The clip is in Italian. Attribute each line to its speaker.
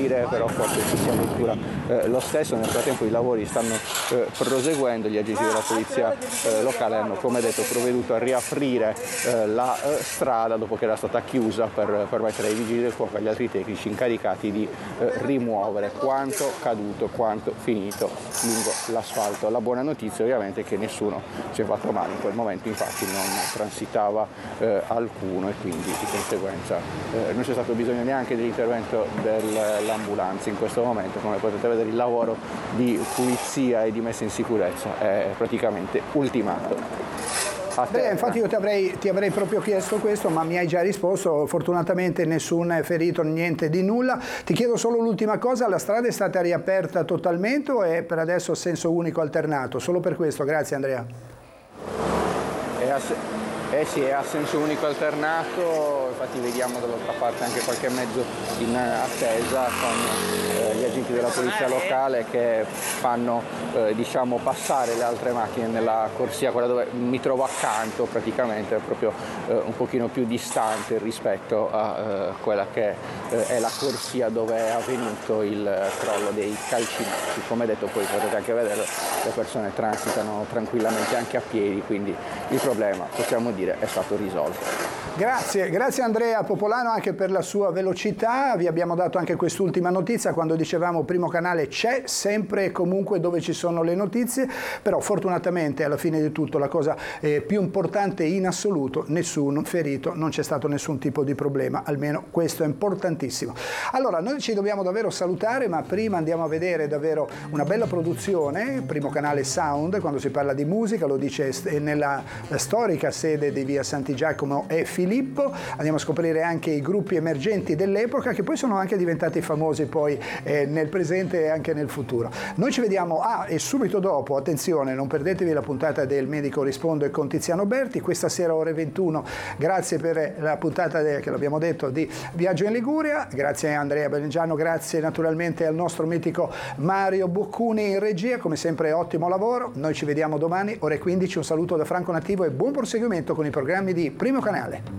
Speaker 1: riaprire, però forse ci si avventura lo stesso. Nel frattempo i lavori stanno proseguendo, gli agenti della polizia locale hanno, come detto, provveduto a riaprire la strada dopo che era stata chiusa per permettere ai vigili del fuoco e agli altri tecnici incaricati di rimuovere quanto caduto, quanto finito lungo l'asfalto. La buona notizia ovviamente è che nessuno si è fatto male, in quel momento infatti non transitava alcuno e quindi di conseguenza non c'è stato bisogno neanche dell'intervento dell'ambulanza. In questo momento, come potete vedere, il lavoro di pulizia e di messa in sicurezza è praticamente ultimato.
Speaker 2: Andrea, infatti io ti avrei proprio chiesto questo, ma mi hai già risposto, fortunatamente nessun ferito, niente di nulla. Ti chiedo solo l'ultima cosa, la strada è stata riaperta totalmente o è per adesso a senso unico alternato? Solo per questo, grazie Andrea.
Speaker 1: Sì, è a senso unico alternato, infatti vediamo dall'altra parte anche qualche mezzo in attesa con gli agenti della polizia locale che fanno diciamo passare le altre macchine nella corsia, quella dove mi trovo accanto praticamente, proprio un pochino più distante rispetto a quella che è la corsia dove è avvenuto il crollo dei calcinacci. Come detto, poi potete anche vedere, le persone transitano tranquillamente anche a piedi, quindi il problema, possiamo dire, è stato risolto.
Speaker 2: Grazie Andrea Popolano anche per la sua velocità. Vi abbiamo dato anche quest'ultima notizia quando dicevamo Primo Canale c'è sempre e comunque dove ci sono le notizie, però fortunatamente alla fine di tutto la cosa più importante in assoluto, nessun ferito, non c'è stato nessun tipo di problema, almeno questo è importantissimo. Allora noi ci dobbiamo davvero salutare, ma prima andiamo a vedere davvero una bella produzione, Primo Canale Sound, quando si parla di musica, lo dice nella storica sede di via Santi Giacomo e Filippo. Andiamo a scoprire anche i gruppi emergenti dell'epoca che poi sono anche diventati famosi poi nel presente e anche nel futuro. Noi ci vediamo e subito dopo, attenzione, non perdetevi la puntata del Medico Risponde con Tiziano Berti, questa sera ore 21. Grazie per la puntata che l'abbiamo detto di Viaggio in Liguria, grazie a Andrea Bellingiano, grazie naturalmente al nostro mitico Mario Boccuni in regia, come sempre ottimo lavoro. Noi ci vediamo domani ore 15, un saluto da Franco Nativo e buon proseguimento con i programmi di Primo Canale.